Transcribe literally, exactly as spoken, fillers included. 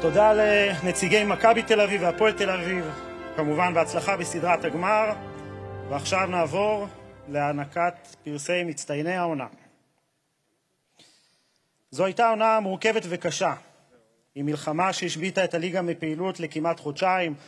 תודה לנציגי מכבי תל אביב והפועל תל אביב, כמובן בהצלחה בסדרת הגמר. ועכשיו נעבור להענקת פרסי מצטייני העונה. זו הייתה עונה מורכבת וקשה, עם מלחמה שהשביתה את הליגה מפעילות לכמעט חודשיים,